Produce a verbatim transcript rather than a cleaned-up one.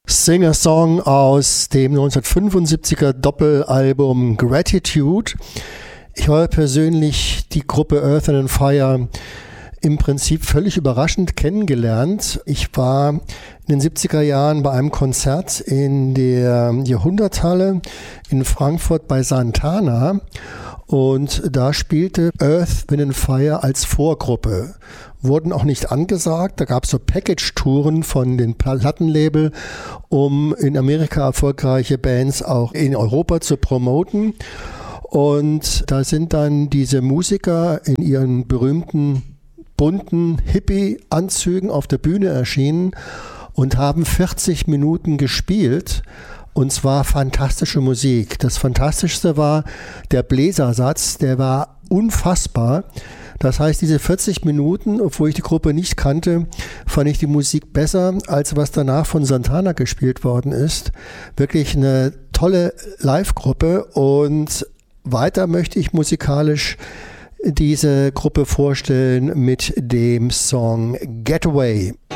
Singer-Song aus dem neunzehnhundertfünfundsiebziger Doppelalbum Gratitude. Ich habe persönlich die Gruppe Earth, Wind and Fire im Prinzip völlig überraschend kennengelernt. Ich war in den siebziger Jahren bei einem Konzert in der Jahrhunderthalle in Frankfurt bei Santana und da spielte Earth, Wind and Fire als Vorgruppe. Wurden auch nicht angesagt, da gab es so Package-Touren von den Plattenlabel, um in Amerika erfolgreiche Bands auch in Europa zu promoten. Und da sind dann diese Musiker in ihren berühmten bunten Hippie-Anzügen auf der Bühne erschienen und haben vierzig Minuten gespielt. Und zwar fantastische Musik. Das Fantastischste war der Bläsersatz, der war unfassbar. Das heißt, diese vierzig Minuten, obwohl ich die Gruppe nicht kannte, fand ich die Musik besser, als was danach von Santana gespielt worden ist. Wirklich eine tolle Live-Gruppe und weiter möchte ich musikalisch diese Gruppe vorstellen mit dem Song Getaway.